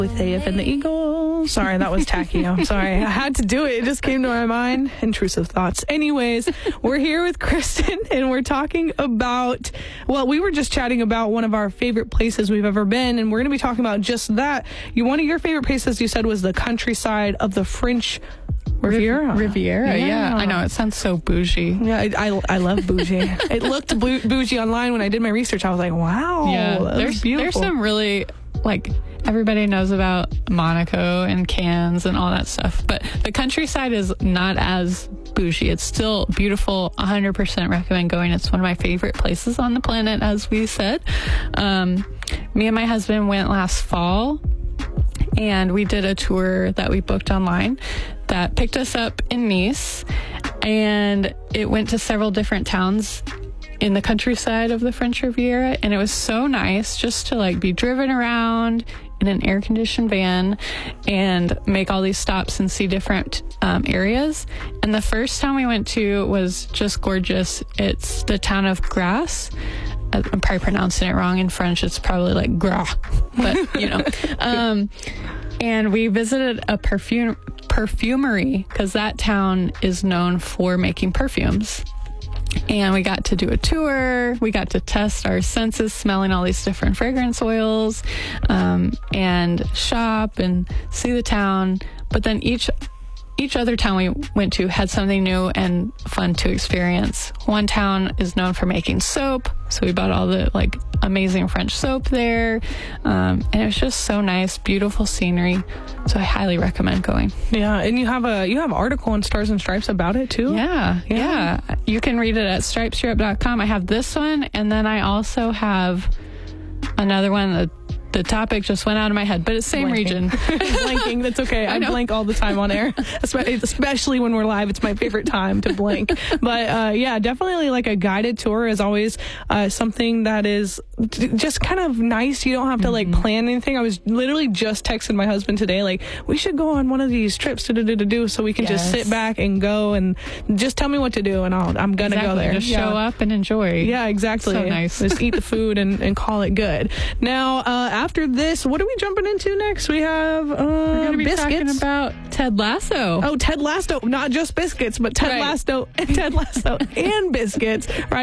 with AF and the Eagles. Sorry, that was tacky. I'm sorry. I had to do it. It just came to my mind. Intrusive thoughts. Anyways, we're here with Kristen, and we're talking about, well, we were just chatting about one of our favorite places we've ever been, and we're going to be talking about just that. One of your favorite places, you said, was the countryside of the French Riviera. Yeah. I know. It sounds so bougie. Yeah, I love bougie. It looked bougie online when I did my research. I was like, wow. Yeah, there's beautiful. There's some really, everybody knows about Monaco and Cannes and all that stuff. But the countryside is not as bougie. It's still beautiful. 100% recommend going. It's one of my favorite places on the planet, as we said. Me and my husband went last fall, and we did a tour that we booked online that picked us up in Nice, and it went to several different towns in the countryside of the French Riviera, and it was so nice just to be driven around in an air-conditioned van and make all these stops and see different areas. And the first town we went to was just gorgeous. It's the town of Grasse. I'm probably pronouncing it wrong in French. It's probably like Gras, but and we visited a perfumery because that town is known for making perfumes. And we got to do a tour. We got to test our senses, smelling all these different fragrance oils, and shop and see the town. But then each other town we went to had something new and fun to experience. One town is known for making soap, so we bought all the amazing French soap there, and it was just so nice, beautiful scenery. So I highly recommend going. Yeah, and you have an article on Stars and Stripes about it too. Yeah. You can read it at stripeseurope.com. I have this one, and then I also have another one. The topic just went out of my head, but it's same region. Blanking, that's okay. I blank all the time on air, especially when we're live. It's my favorite time to blank. But yeah, definitely a guided tour is always something that is just kind of nice. You don't have to plan anything. I was literally just texting my husband today, we should go on one of these trips so we can just sit back and go and just tell me what to do, and I'm gonna go there. Just show up and enjoy. Yeah, exactly. So nice. Just eat the food and call it good. Now, after this, what are we jumping into next? We have we're going to be biscuits. talking about Ted Lasso. Oh, Ted Lasso. Not just biscuits, but Ted Lasso and biscuits. Right.